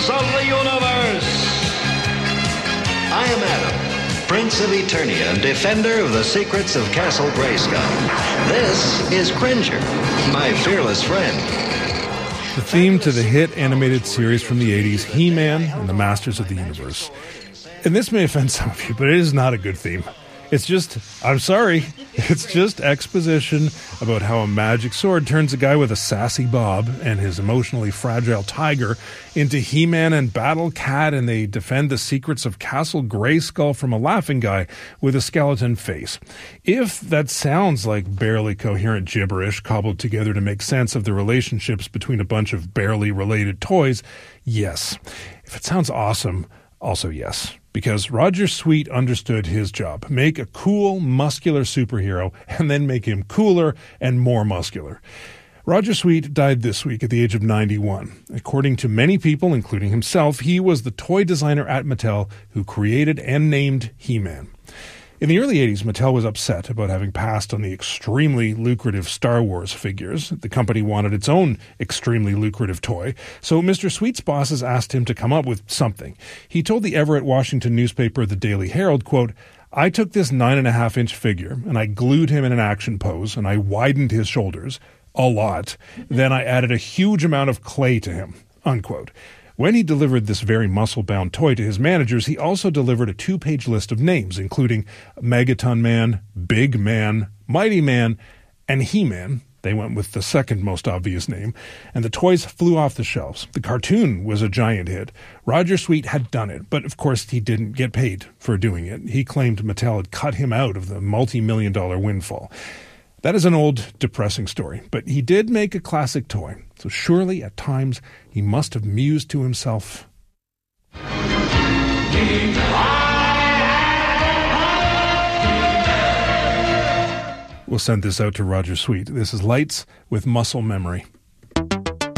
Masters of the Universe. I am Adam, Prince of Eternia and defender of the secrets of Castle Grayskull. This is Cringer, my fearless friend. The theme to the hit animated series from the 80s, He-Man and the Masters of the Universe. And this may offend some of you, but it is not a good theme. It's just, I'm sorry, it's just exposition about how a magic sword turns a guy with a sassy bob and his emotionally fragile tiger into He-Man and Battle Cat, and they defend the secrets of Castle Grayskull from a laughing guy with a skeleton face. If that sounds like barely coherent gibberish cobbled together to make sense of the relationships between a bunch of barely related toys, yes. If it sounds awesome, also yes. Because Roger Sweet understood his job. Make a cool, muscular superhero, and then make him cooler and more muscular. Roger Sweet died this week at the age of 91. According to many people, including himself, he was the toy designer at Mattel who created and named He-Man. In the early 80s, Mattel was upset about having passed on the extremely lucrative Star Wars figures. The company wanted its own extremely lucrative toy, so Mr. Sweet's bosses asked him to come up with something. He told the Everett, Washington newspaper, The Daily Herald, quote, "I took this 9.5-inch figure, and I glued him in an action pose, and I widened his shoulders a lot. Then I added a huge amount of clay to him," unquote. When he delivered this very muscle-bound toy to his managers, he also delivered a 2-page list of names, including Megaton Man, Big Man, Mighty Man, and He-Man. They went with the second most obvious name, and the toys flew off the shelves. The cartoon was a giant hit. Roger Sweet had done it, but of course he didn't get paid for doing it. He claimed Mattel had cut him out of the multi-million-dollar windfall. That is an old, depressing story, but he did make a classic toy, so surely at times he must have mused to himself. We'll send this out to Roger Sweet. This is Lights with Muscle Memory.